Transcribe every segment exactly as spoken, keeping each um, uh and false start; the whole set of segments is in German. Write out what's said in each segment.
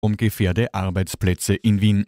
um gefährde Arbeitsplätze in Wien.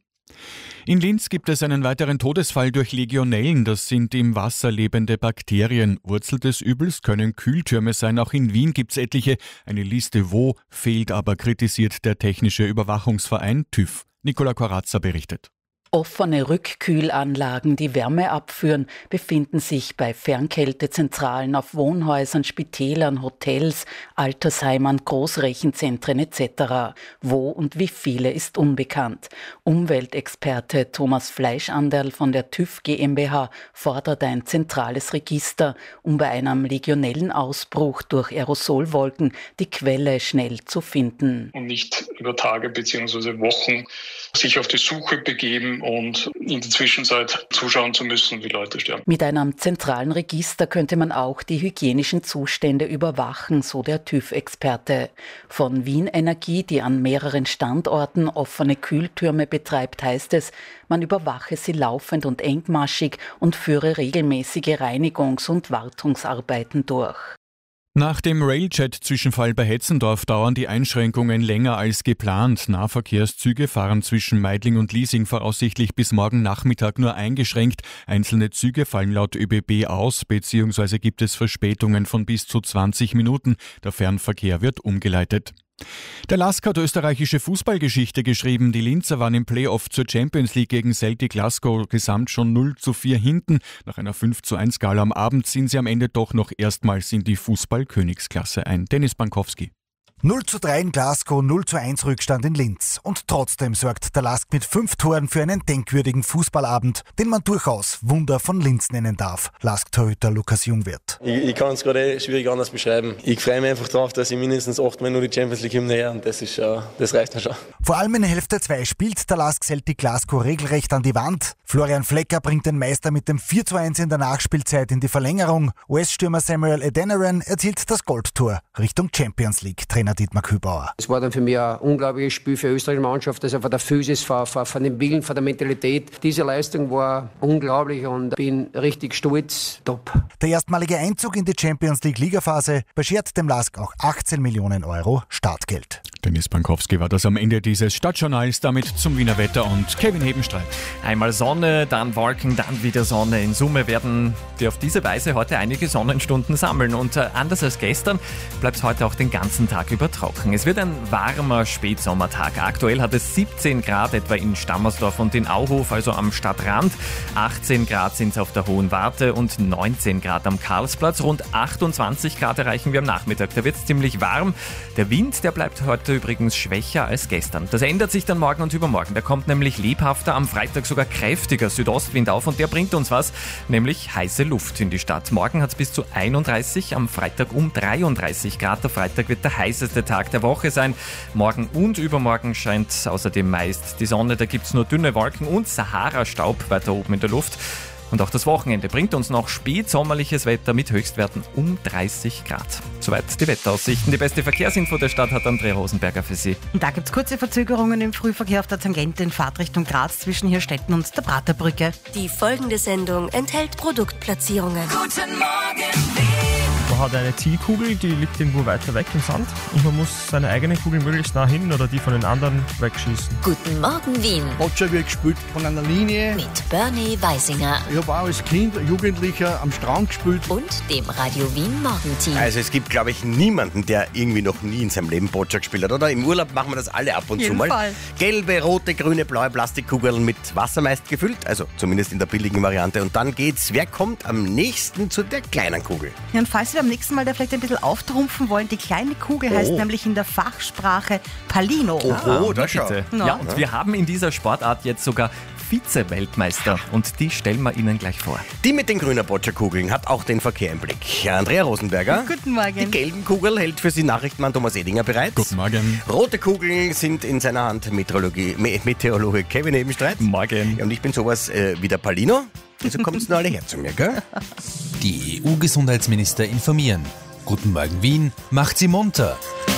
In Linz gibt es einen weiteren Todesfall durch Legionellen. Das sind im Wasser lebende Bakterien. Wurzel des Übels können Kühltürme sein. Auch in Wien gibt es etliche. Eine Liste wo fehlt aber, kritisiert der Technische Überwachungsverein TÜV. Nicola Corazza berichtet. Offene Rückkühlanlagen, die Wärme abführen, befinden sich bei Fernkältezentralen auf Wohnhäusern, Spitälern, Hotels, Altersheimen, Großrechenzentren et cetera. Wo und wie viele ist unbekannt. Umweltexperte Thomas Fleischanderl von der TÜV GmbH fordert ein zentrales Register, um bei einem Legionellenausbruch durch Aerosolwolken die Quelle schnell zu finden. Und nicht über Tage bzw. Wochen sich auf die Suche begeben und in der Zwischenzeit zuschauen zu müssen, wie Leute sterben. Mit einem zentralen Register könnte man auch die hygienischen Zustände überwachen, so der TÜV-Experte. Von Wien Energie, die an mehreren Standorten offene Kühltürme betreibt, heißt es, man überwache sie laufend und engmaschig und führe regelmäßige Reinigungs- und Wartungsarbeiten durch. Nach dem Railjet-Zwischenfall bei Hetzendorf dauern die Einschränkungen länger als geplant. Nahverkehrszüge fahren zwischen Meidling und Liesing voraussichtlich bis morgen Nachmittag nur eingeschränkt. Einzelne Züge fallen laut ÖBB aus, beziehungsweise gibt es Verspätungen von bis zu zwanzig Minuten. Der Fernverkehr wird umgeleitet. Der Lask hat österreichische Fußballgeschichte geschrieben. Die Linzer waren im Playoff zur Champions League gegen Celtic Glasgow gesamt schon null zu vier hinten. Nach einer fünf zu eins Gala am Abend sind sie am Ende doch noch erstmals in die Fußball-Königsklasse ein. Dennis Bankowski. null zu drei in Glasgow, null zu eins Rückstand in Linz. Und trotzdem sorgt der Lask mit fünf Toren für einen denkwürdigen Fußballabend, den man durchaus Wunder von Linz nennen darf. Lask-Torhüter Lukas Jungwirth. Ich, ich kann es gerade schwierig anders beschreiben. Ich freue mich einfach darauf, dass ich mindestens achtmal nur die Champions League Hymne her und das, ist, uh, das reicht mir schon. Vor allem in Hälfte zwei spielt der Lask Celtic Glasgow regelrecht an die Wand. Florian Flecker bringt den Meister mit dem vier zu eins in der Nachspielzeit in die Verlängerung. U S-Stürmer Samuel Adeniran erzielt das Goldtor Richtung Champions League. Trainer Dietmar Kübauer. Es war dann für mich ein unglaubliches Spiel für die österreichische Mannschaft, also von der Physis, von, von, von dem Willen, von der Mentalität. Diese Leistung war unglaublich und bin richtig stolz. Top. Der erstmalige Einzug in die Champions League Ligaphase beschert dem Lask auch achtzehn Millionen Euro Startgeld. Dennis Bankowski war das am Ende dieses Stadtjournals, damit zum Wiener Wetter und Kevin Hebenstreit. Einmal Sonne, dann Wolken, dann wieder Sonne. In Summe werden wir auf diese Weise heute einige Sonnenstunden sammeln. Und äh, anders als gestern bleibt es heute auch den ganzen Tag über trocken. Es wird ein warmer Spätsommertag. Aktuell hat es siebzehn Grad etwa in Stammersdorf und in Auhof, also am Stadtrand. achtzehn Grad sind es auf der Hohen Warte und neunzehn Grad am Karlsplatz. Rund achtundzwanzig Grad erreichen wir am Nachmittag. Da wird es ziemlich warm. Der Wind, der bleibt heute übrigens schwächer als gestern. Das ändert sich dann morgen und übermorgen. Der kommt nämlich lebhafter, am Freitag sogar kräftiger Südostwind auf und der bringt uns was, nämlich heiße Luft in die Stadt. Morgen hat es bis zu einunddreißig, am Freitag um dreiunddreißig Grad. Der Freitag wird der heißeste Tag der Woche sein. Morgen und übermorgen scheint außerdem meist die Sonne. Da gibt es nur dünne Wolken und Sahara-Staub weiter oben in der Luft. Und auch das Wochenende bringt uns noch spätsommerliches Wetter mit Höchstwerten um dreißig Grad. Soweit die Wetteraussichten. Die beste Verkehrsinfo der Stadt hat Andrea Rosenberger für Sie. Und da gibt es kurze Verzögerungen im Frühverkehr auf der Tangente in Fahrtrichtung Graz zwischen Hirstetten und der Praterbrücke. Die folgende Sendung enthält Produktplatzierungen. Guten Morgen, Wien. Man hat eine Zielkugel, die liegt irgendwo weiter weg im Sand und man muss seine eigene Kugel möglichst nah hin oder die von den anderen wegschießen. Guten Morgen, Wien. Boccia wird gespielt von einer Linie. Mit Bernie Weisinger. Ich habe auch als Kind, Jugendlicher am Strand gespielt. Und dem Radio Wien Morgenteam. Also es gibt, glaube ich, niemanden, der irgendwie noch nie in seinem Leben Boccia gespielt hat, oder? Im Urlaub machen wir das alle ab und Jeden zu mal. Fall. Gelbe, rote, grüne, blaue Plastikkugeln mit Wasser meist gefüllt, also zumindest in der billigen Variante. Und dann geht's, wer kommt am nächsten zu der kleinen Kugel? Ja, und falls wir am nächsten Mal da vielleicht ein bisschen auftrumpfen wollen, die kleine Kugel Oh. heißt nämlich in der Fachsprache Palino. Oh, oh, da schau. Bitte. Ja. Ja, und wir haben in dieser Sportart jetzt sogar Vize-Weltmeister und die stellen wir Ihnen gleich vor. Die mit den grünen Boccia-Kugeln hat auch den Verkehr im Blick. Ja, Andrea Rosenberger. Guten Morgen. Die gelben Kugel hält für Sie Nachrichtenmann Thomas Edinger bereit. Guten Morgen. Rote Kugeln sind in seiner Hand Meteorologie, Me- Meteorologe Kevin Hebenstreit. Morgen. Ja, und ich bin sowas äh, wie der Palino. Also kommt nur alle her zu mir, gell? Die E U-Gesundheitsminister informieren. Guten Morgen Wien, macht sie munter.